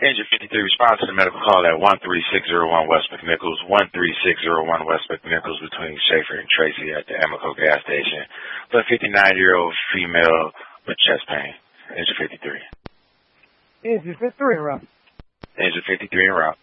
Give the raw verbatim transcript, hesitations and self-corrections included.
Engine fifty-three, respond to the medical call at one three six zero one West McNichols, one three six zero one West McNichols between Schaefer and Tracy at the Amoco gas station for a fifty-nine-year-old female with chest pain. Engine fifty-three. Engine fifty-three en route. Engine fifty-three en route.